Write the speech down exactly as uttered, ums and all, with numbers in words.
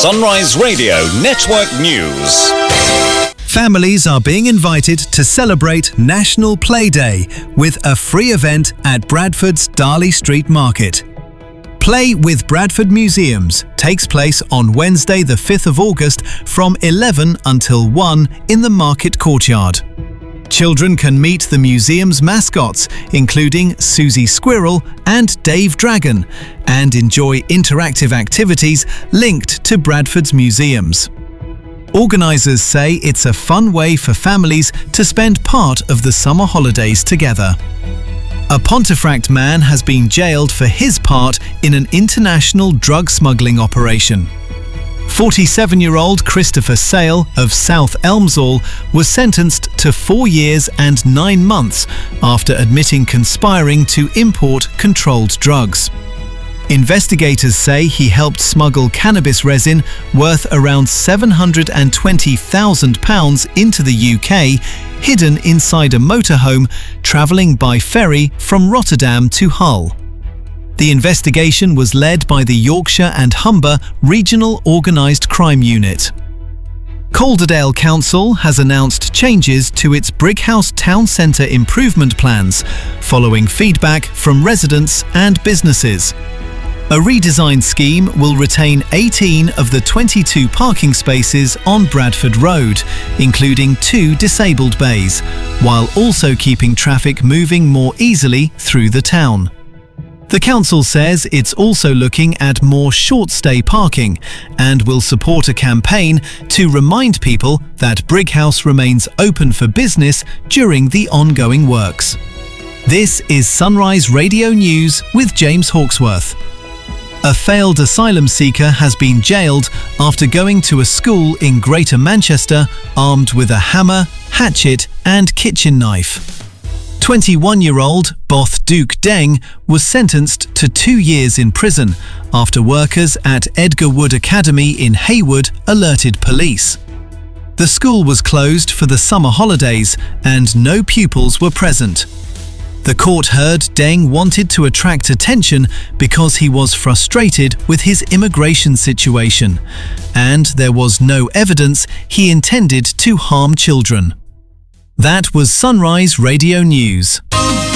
Sunrise Radio Network News. Families are being invited to celebrate National Play Day with a free event at Bradford's Darley Street Market. Play with Bradford Museums takes place on Wednesday the fifth of August from eleven until one in the market courtyard. Children can meet the museum's mascots, including Susie Squirrel and Dave Dragon, and enjoy interactive activities linked to Bradford's museums. Organisers say it's a fun way for families to spend part of the summer holidays together. A Pontefract man has been jailed for his part in an international drug smuggling operation. forty-seven-year-old Christopher Sale of South Elmsall was sentenced to four years and nine months after admitting conspiring to import controlled drugs. Investigators say he helped smuggle cannabis resin worth around seven hundred twenty thousand pounds into the U K, hidden inside a motorhome travelling by ferry from Rotterdam to Hull. The investigation was led by the Yorkshire and Humber Regional Organised Crime Unit. Calderdale Council has announced changes to its Brighouse Town Centre improvement plans, following feedback from residents and businesses. A redesigned scheme will retain eighteen of the twenty-two parking spaces on Bradford Road, including two disabled bays, while also keeping traffic moving more easily through the town. The council says it's also looking at more short-stay parking and will support a campaign to remind people that Brighouse remains open for business during the ongoing works. This is Sunrise Radio News with James Hawksworth. A failed asylum seeker has been jailed after going to a school in Greater Manchester armed with a hammer, hatchet and kitchen knife. twenty-one-year-old Both Duke Deng was sentenced to two years in prison after workers at Edgar Wood Academy in Haywood alerted police. The school was closed for the summer holidays and no pupils were present. The court heard Deng wanted to attract attention because he was frustrated with his immigration situation, and there was no evidence he intended to harm children. That was Sunrise Radio News.